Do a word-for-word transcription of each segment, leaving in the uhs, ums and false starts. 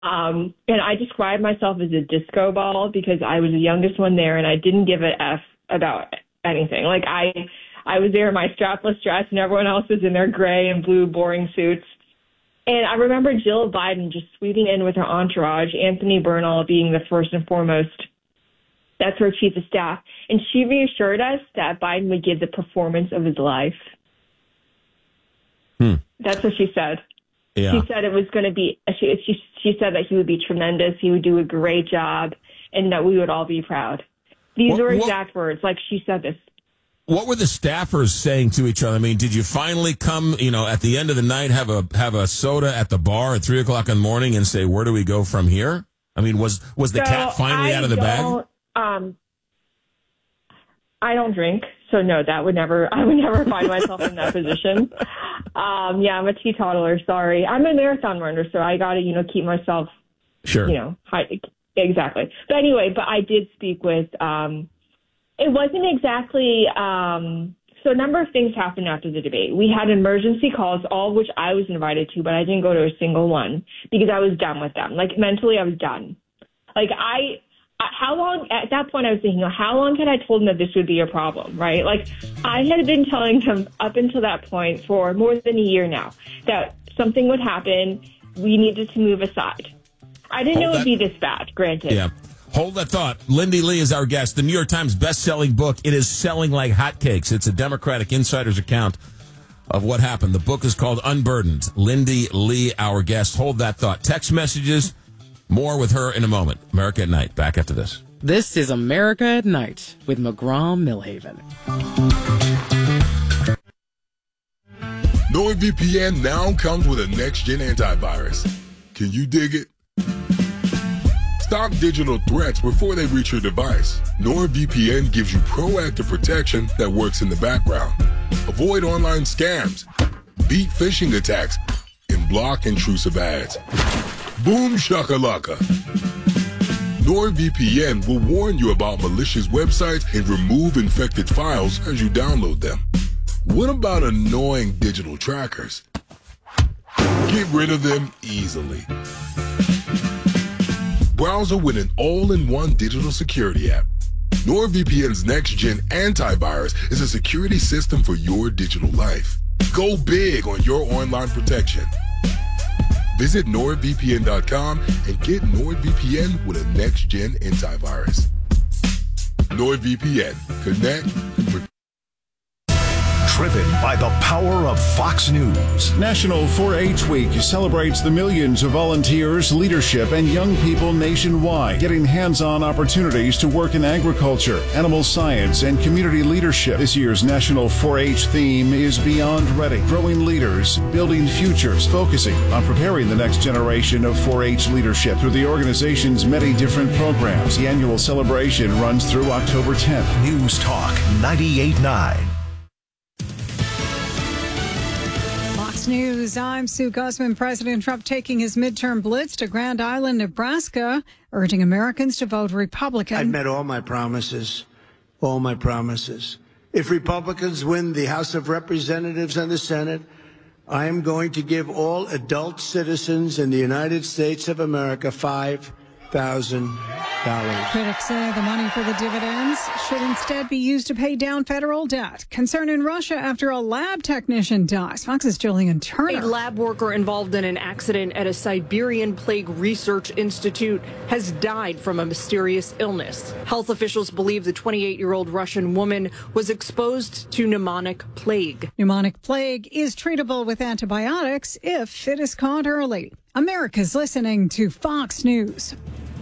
Um, and I described myself as a disco ball because I was the youngest one there, and I didn't give a F about anything. Like, I, I was there in my strapless dress, and everyone else was in their gray and blue boring suits. And I remember Jill Biden just sweeping in with her entourage, Anthony Bernal being the first and foremost. That's her chief of staff. And she reassured us that Biden would give the performance of his life. Hmm. That's what she said. Yeah. She said it was going to be, she, she, she said that he would be tremendous, he would do a great job, and that we would all be proud. These what, were what, exact words. Like, she said this. What were the staffers saying to each other? I mean, did you finally come, you know, at the end of the night, have a have a soda at the bar at three o'clock in the morning and say, where do we go from here? I mean, was was the so cat finally I out of the bag? Um, I don't drink, so no, that would never, I would never find myself in that position. Um, yeah, I'm a teetotaler, sorry. I'm a marathon runner, so I got to, you know, keep myself, sure. you know, high, exactly. But anyway, but I did speak with, um, it wasn't exactly, um, so a number of things happened after the debate. We had emergency calls, all of which I was invited to, but I didn't go to a single one because I was done with them. Like, mentally, I was done. Like, I, how long, at that point, I was thinking, how long had I told them that this would be a problem, right? Like, I had been telling them up until that point for more than a year now that something would happen. We needed to move aside. I didn't Hold know it would that. be this bad, granted. Yeah. Hold that thought. Lindy Lee is our guest. The New York Times best-selling book. It is selling like hotcakes. It's a Democratic insider's account of what happened. The book is called Unburdened. Lindy Lee, our guest. Hold that thought. Text messages. More with her in a moment. America at Night. Back after this. This is America at Night with McGraw-Millhaven. NordVPN now comes with a next-gen antivirus. Can you dig it? Stop digital threats before they reach your device. NordVPN gives you proactive protection that works in the background. Avoid online scams, beat phishing attacks, and block intrusive ads. Boom shakalaka. NordVPN will warn you about malicious websites and remove infected files as you download them. What about annoying digital trackers? Get rid of them easily. Browser with an all-in-one digital security app. NordVPN's next-gen antivirus is a security system for your digital life. Go big on your online protection. Visit nord V P N dot com and get NordVPN with a next-gen antivirus. NordVPN. Connect and protect. Driven by the power of Fox News. National four H Week celebrates the millions of volunteers, leadership, and young people nationwide getting hands-on opportunities to work in agriculture, animal science, and community leadership. This year's National four H theme is Beyond Ready, growing leaders, building futures, focusing on preparing the next generation of four H leadership through the organization's many different programs. The annual celebration runs through October tenth. News Talk ninety-eight point nine. News. I'm Sue Guzman. President Trump taking his midterm blitz to Grand Island, Nebraska, urging Americans to vote Republican. I've met all my promises, all my promises. If Republicans win the House of Representatives and the Senate, I am going to give all adult citizens in the United States of America five thousand dollars. Critics say the money for the dividends should instead be used to pay down federal debt. Concern in Russia after a lab technician dies. Fox's Jillian Turner. A lab worker involved in an accident at a Siberian Plague Research Institute has died from a mysterious illness. Health officials believe the twenty-eight-year-old Russian woman was exposed to pneumonic plague. Pneumonic plague is treatable with antibiotics if it is caught early. America's listening to Fox News.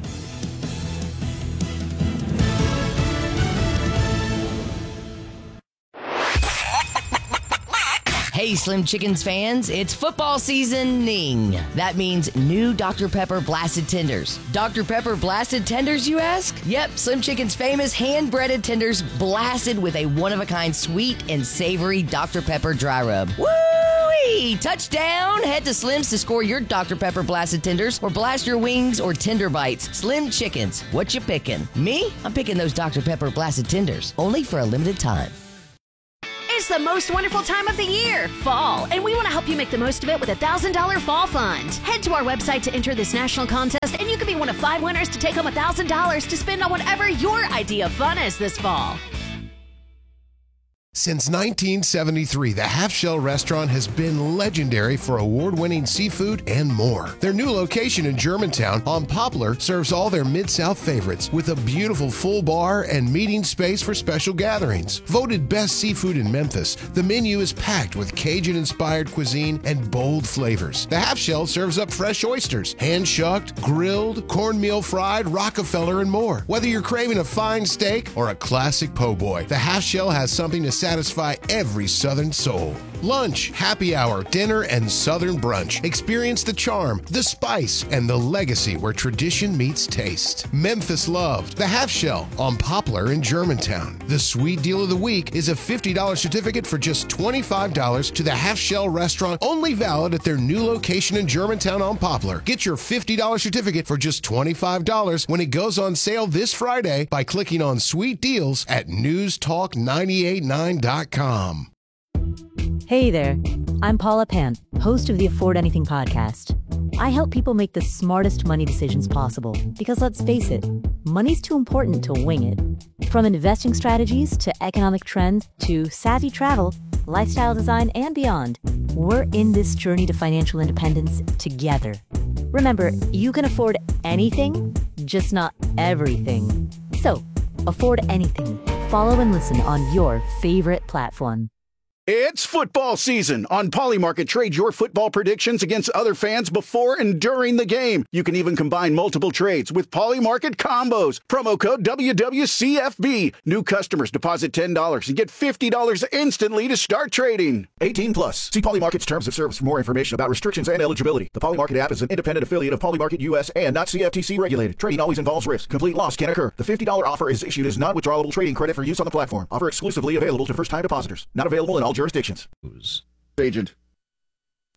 Hey, Slim Chickens fans, it's football seasoning. That means new Doctor Pepper Blasted Tenders. Doctor Pepper Blasted Tenders, you ask? Yep, Slim Chicken's famous hand-breaded tenders blasted with a one-of-a-kind sweet and savory Doctor Pepper dry rub. Woo-wee! Touchdown! Head to Slim's to score your Doctor Pepper Blasted Tenders or blast your wings or tender bites. Slim Chickens, what you picking? Me? I'm picking those Doctor Pepper Blasted Tenders, only for a limited time. It's the most wonderful time of the year, fall, and we want to help you make the most of it with a one thousand dollars Fall Fund. Head to our website to enter this national contest, and you could be one of five winners to take home one thousand dollars to spend on whatever your idea of fun is this fall. Since nineteen seventy-three, the Half Shell Restaurant has been legendary for award-winning seafood and more. Their new location in Germantown on Poplar serves all their Mid-South favorites with a beautiful full bar and meeting space for special gatherings. Voted best seafood in Memphis, the menu is packed with Cajun-inspired cuisine and bold flavors. The Half Shell serves up fresh oysters, hand-shucked, grilled, cornmeal fried, Rockefeller, and more. Whether you're craving a fine steak or a classic po' boy, the Half Shell has something to satisfy every Southern soul. Lunch, happy hour, dinner, and Southern brunch. Experience the charm, the spice, and the legacy where tradition meets taste. Memphis loved the Half Shell on Poplar in Germantown. The sweet deal of the week is a fifty dollars certificate for just twenty-five dollars to the Half Shell Restaurant, only valid at their new location in Germantown on Poplar. Get your fifty dollars certificate for just twenty-five dollars when it goes on sale this Friday by clicking on Sweet Deals at news talk nine eight nine dot com. Hey there, I'm Paula Pan, host of the Afford Anything podcast. I help people make the smartest money decisions possible because, let's face it, money's too important to wing it. From investing strategies to economic trends to savvy travel, lifestyle design, and beyond, we're in this journey to financial independence together. Remember, you can afford anything, just not everything. So, afford anything. Follow and listen on your favorite platform. It's football season. On Polymarket, trade your football predictions against other fans before and during the game. You can even combine multiple trades with Polymarket combos. Promo code W W C F B. New customers deposit ten dollars and get fifty dollars instantly to start trading. eighteen plus. See Polymarket's terms of service for more information about restrictions and eligibility. The Polymarket app is an independent affiliate of Polymarket U S and not C F T C regulated. Trading always involves risk. Complete loss can occur. The fifty dollars offer is issued as non-withdrawable trading credit for use on the platform. Offer exclusively available to first-time depositors. Not available in all jurisdictions. Agent.